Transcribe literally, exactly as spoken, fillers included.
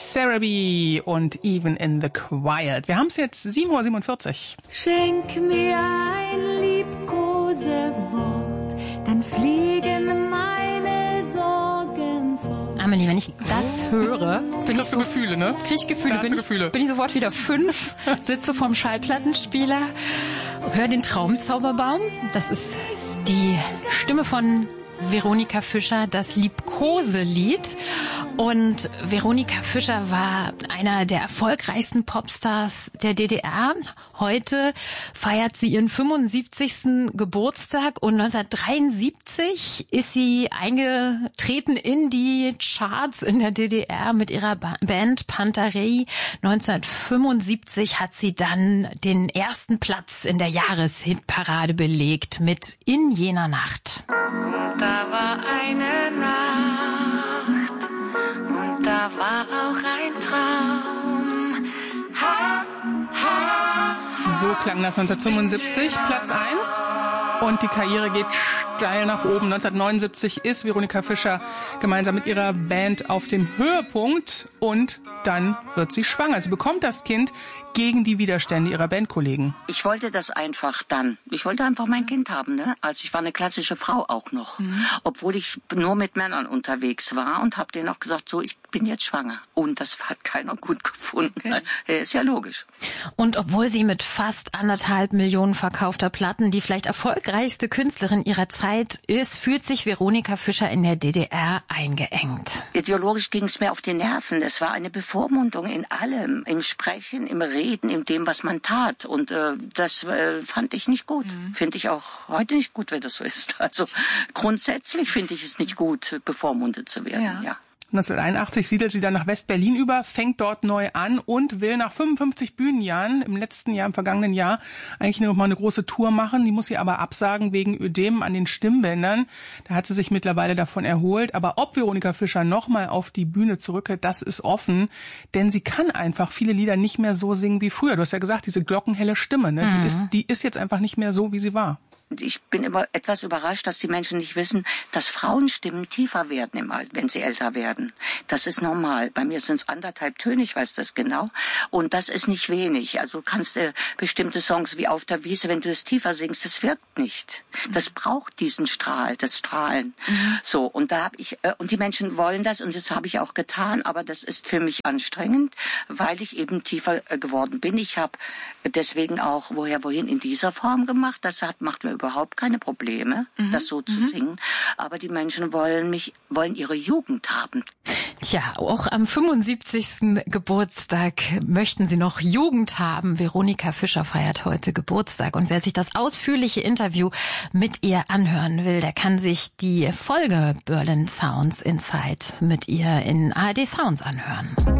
Sarah B. und Even in the Quiet. Wir haben es jetzt sieben Uhr siebenundvierzig. Schenk mir ein Liebkosewort, dann fliegen meine Sorgen fort. Amelie, wenn ich das höre, bin ich so, Gefühle, ne? Krieg ich Gefühle, bin ich, Gefühle. bin ich sofort wieder fünf, sitze vorm Schallplattenspieler, höre den Traumzauberbaum. Das ist die Stimme von Veronika Fischer, das Liebkoselied. Und Veronika Fischer war einer der erfolgreichsten Popstars der D D R. Heute feiert sie ihren fünfundsiebzigsten Geburtstag und neunzehnhundertdreiundsiebzig ist sie eingetreten in die Charts in der D D R mit ihrer Band Pantarei. neunzehnhundertfünfundsiebzig hat sie dann den ersten Platz in der Jahreshitparade belegt mit In jener Nacht. Da war eine Nacht und da war auch ein Traum. Ha, ha, So klang das neunzehnhundertfünfundsiebzig, Platz eins. Und die Karriere geht steil nach oben. neunzehnhundertneunundsiebzig ist Veronika Fischer gemeinsam mit ihrer Band auf dem Höhepunkt und dann wird sie schwanger. Sie bekommt das Kind gegen die Widerstände ihrer Bandkollegen. Ich wollte das einfach dann. Ich wollte einfach mein Kind haben, ne? Also ich war eine klassische Frau auch noch. Mhm. Obwohl ich nur mit Männern unterwegs war und habe denen auch gesagt, so, ich bin jetzt schwanger. Und das hat keiner gut gefunden. Okay. Ist ja logisch. Und obwohl sie mit fast anderthalb Millionen verkaufter Platten die vielleicht erfolgreichste Künstlerin ihrer Zeit ist, fühlt sich Veronika Fischer in der D D R eingeengt. Ideologisch ging es mir auf die Nerven. Es war eine Bevormundung in allem, im Sprechen, im Reden, in dem, was man tat. Und äh, das äh, fand ich nicht gut. Mhm. Finde ich auch heute nicht gut, wenn das so ist. Also grundsätzlich finde ich es nicht gut, bevormundet zu werden. Ja. ja. neunzehnhunderteinundachtzig siedelt sie dann nach West-Berlin über, fängt dort neu an und will nach fünfundfünfzig Bühnenjahren im letzten Jahr, im vergangenen Jahr, eigentlich noch mal eine große Tour machen. Die muss sie aber absagen wegen Ödem an den Stimmbändern. Da hat sie sich mittlerweile davon erholt. Aber ob Veronika Fischer noch mal auf die Bühne zurückkehrt, das ist offen. Denn sie kann einfach viele Lieder nicht mehr so singen wie früher. Du hast ja gesagt, diese glockenhelle Stimme, ne? Mhm. die ist, die ist jetzt einfach nicht mehr so, wie sie war. Ich bin immer etwas überrascht, dass die Menschen nicht wissen, dass Frauenstimmen tiefer werden im Alter, wenn sie älter werden. Das ist normal. Bei mir sind es anderthalb Töne, ich weiß das genau. Und das ist nicht wenig. Also du kannst äh, bestimmte Songs wie Auf der Wiese, wenn du es tiefer singst, das wirkt nicht. Das braucht diesen Strahl, das Strahlen. Mhm. So, und da habe ich, äh, und die Menschen wollen das und das habe ich auch getan, aber das ist für mich anstrengend, weil ich eben tiefer äh, geworden bin. Ich habe deswegen auch Woher, Wohin in dieser Form gemacht. Das hat, macht mir überhaupt keine Probleme, mhm. das so zu mhm. singen. Aber die Menschen wollen mich, wollen ihre Jugend haben. Tja, auch am fünfundsiebzigsten Geburtstag möchten Sie noch Jugend haben. Veronika Fischer feiert heute Geburtstag. Und wer sich das ausführliche Interview mit ihr anhören will, der kann sich die Folge Berlin Sounds Inside mit ihr in A R D Sounds anhören.